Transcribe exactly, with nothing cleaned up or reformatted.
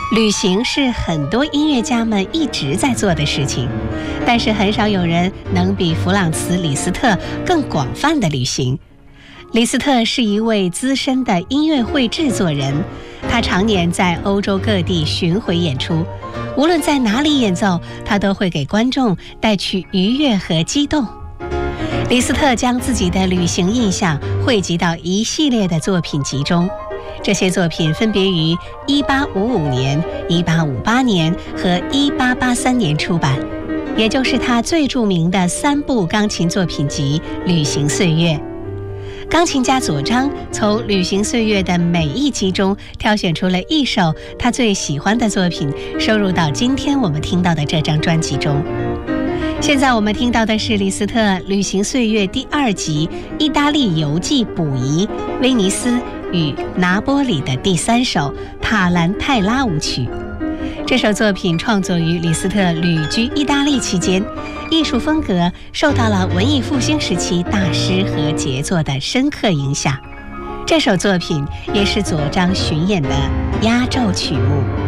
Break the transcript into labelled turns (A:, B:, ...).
A: 旅行是很多音乐家们一直在做的事情，但是很少有人能比弗朗茨·李斯特更广泛的旅行。李斯特是一位资深的音乐会制作人，他常年在欧洲各地巡回演出，无论在哪里演奏，他都会给观众带去愉悦和激动。李斯特将自己的旅行印象汇集到一系列的作品集中，这些作品分别于一八五五年、一八五八年和一八八三年出版，也就是他最著名的三部钢琴作品集《旅行岁月》。钢琴家左章从《旅行岁月》的每一集中挑选出了一首他最喜欢的作品，收入到今天我们听到的这张专辑中。现在我们听到的是李斯特《旅行岁月》第二集《意大利游记补遗》威尼斯与拿波里的第三首塔兰泰拉舞曲。这首作品创作于李斯特旅居意大利期间，艺术风格受到了文艺复兴时期大师和杰作的深刻影响。这首作品也是左章巡演的压轴曲目。